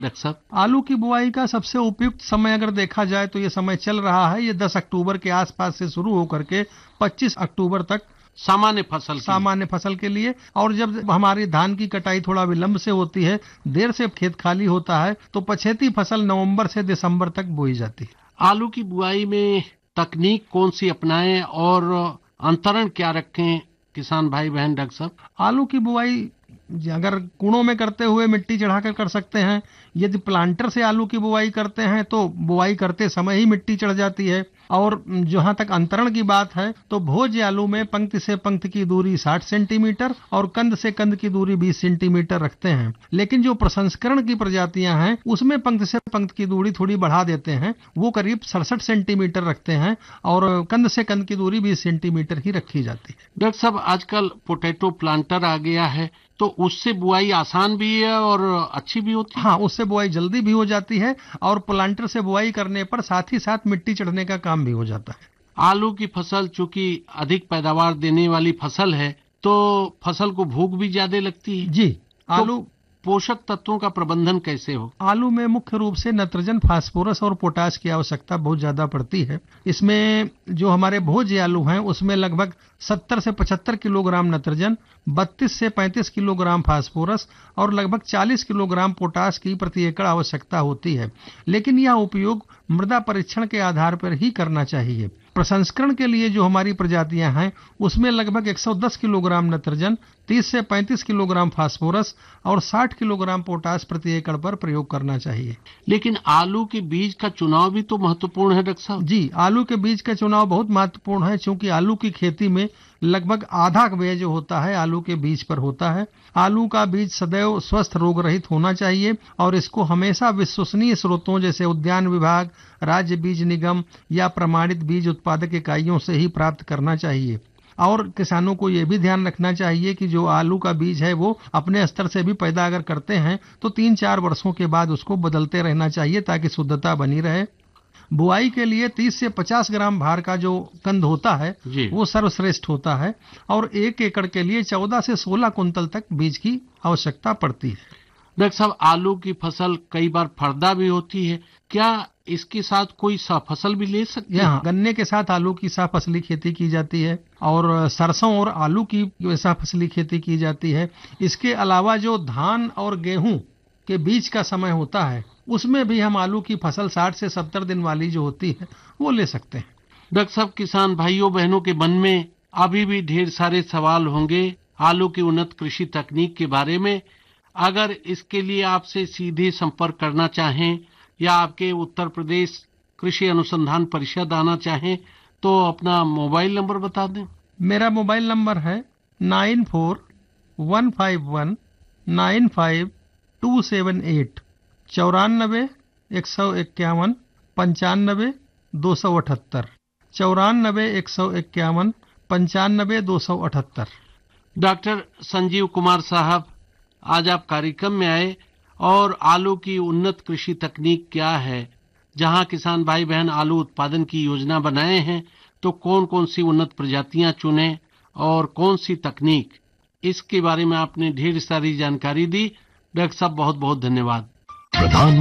Doctor साहब? आलू की बुआई का सबसे उपयुक्त समय अगर देखा जाए तो ये समय चल रहा है, ये 10 अक्टूबर के आसपास से शुरू होकर के 25 अक्टूबर तक सामान्य फसल के लिए। और जब हमारी धान की कटाई थोड़ा विलंब से होती है, देर से खेत खाली होता है, तो पछेती फसल नवंबर से दिसंबर तक बोई जाती है। आलू की बुआई में तकनीक कौन सी अपनाएं और अंतरण क्या रखें किसान भाई बहन डॉक्टर साहब? आलू की बुआई अगर कुड़ों में करते हुए मिट्टी चढ़ाकर कर सकते हैं। यदि प्लांटर से आलू की बुआई करते हैं तो बुआई करते समय ही मिट्टी चढ़ जाती है। और जहां तक अंतरण की बात है तो भोज्य आलू में पंक्ति से पंक्ति की दूरी 60 सेंटीमीटर और कंद से कंद की दूरी 20 सेंटीमीटर रखते हैं। लेकिन जो प्रसंस्करण की प्रजातियां हैं उसमें पंक्ति से पंक्ति की दूरी थोड़ी बढ़ा देते हैं, वो करीब 67 सेंटीमीटर रखते हैं और कंद से कंद की दूरी 20 सेंटीमीटर ही रखी जाती है। डॉक्टर साहब, आजकल पोटैटो प्लांटर आ गया है, तो उससे बुआई आसान भी है और अच्छी भी होती है? हाँ, उससे बुआई जल्दी भी हो जाती है और प्लांटर से बुआई करने पर साथ ही साथ मिट्टी चढ़ने का काम भी हो जाता है। आलू की फसल चूंकि अधिक पैदावार देने वाली फसल है, तो फसल को भूख भी ज्यादा लगती है जी। तो आलू पोषक तत्वों का प्रबंधन कैसे हो? आलू में मुख्य रूप से नाइट्रोजन, फास्फोरस और पोटाश की आवश्यकता बहुत ज्यादा पड़ती है। इसमें जो हमारे भोज्य आलू हैं उसमें लगभग 70 से 75 किलोग्राम नाइट्रोजन, 32 से 35 किलोग्राम फास्फोरस और लगभग 40 किलोग्राम पोटाश की प्रति एकड़ आवश्यकता होती है। लेकिन यह उपयोग मृदा परीक्षण के आधार पर ही करना चाहिए। प्रसंस्करण के लिए जो हमारी प्रजातियां हैं उसमें लगभग 110 किलोग्राम नाइट्रोजन, 30 से 35 किलोग्राम फास्फोरस और 60 किलोग्राम पोटाश प्रति एकड़ पर प्रयोग करना चाहिए। लेकिन आलू के बीज का चुनाव भी तो महत्वपूर्ण है डॉक्टर साहब? जी, आलू के बीज का चुनाव बहुत महत्वपूर्ण है, क्योंकि आलू की खेती में लगभग आधा व्यय जो होता है आलू के बीज पर होता है। आलू का बीज सदैव स्वस्थ रोग रहित होना चाहिए और इसको हमेशा विश्वसनीय स्रोतों जैसे उद्यान विभाग, राज्य बीज निगम या प्रमाणित बीज उत्पादक इकाइयों से ही प्राप्त करना चाहिए। और किसानों को यह भी ध्यान रखना चाहिए कि जो आलू का बीज है वो अपने स्तर से भी पैदा अगर करते हैं तो 3-4 वर्षों के बाद उसको बदलते रहना चाहिए ताकि शुद्धता बनी रहे। बुआई के लिए 30 से 50 ग्राम भार का जो कंद होता है वो सर्वश्रेष्ठ होता है और 1 एकड़ के लिए 14 से 16 कुंतल तक बीज की आवश्यकता पड़ती है। डॉक्टर साहब, आलू की फसल कई बार फरदा भी होती है, क्या इसके साथ कोई सह फसल भी ले सकते हैं? यहाँ गन्ने के साथ आलू की सह फसली खेती की जाती है और सरसों और आलू की सह फसली खेती की जाती है। इसके अलावा जो धान और गेहूं के बीच का समय होता है उसमें भी हम आलू की फसल 60 से 70 दिन वाली जो होती है वो ले सकते हैं। डॉक्टर साहब, किसान भाइयों बहनों के मन में अभी भी ढेर सारे सवाल होंगे आलू की उन्नत कृषि तकनीक के बारे में। अगर इसके लिए आपसे सीधे संपर्क करना चाहें या आपके उत्तर प्रदेश कृषि अनुसंधान परिषद आना चाहें तो अपना मोबाइल नंबर बता दें। मेरा मोबाइल नंबर है 9415195278 94 151 95 278 94 151 95 278। डॉक्टर संजीव कुमार साहब, आज आप कार्यक्रम में आए और आलू की उन्नत कृषि तकनीक क्या है, जहां किसान भाई बहन आलू उत्पादन की योजना बनाए हैं तो कौन कौन सी उन्नत प्रजातियां चुनें और कौन सी तकनीक, इसके बारे में आपने ढेर सारी जानकारी दी। डॉक्टर साहब, बहुत बहुत धन्यवाद।